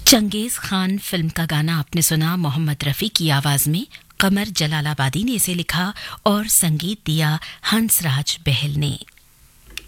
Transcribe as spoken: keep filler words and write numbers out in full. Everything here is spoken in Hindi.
चंगेज खान फिल्म का गाना आपने सुना मोहम्मद रफ़ी की आवाज में। कमर जलालाबादी ने इसे लिखा और संगीत दिया हंसराज बहल ने।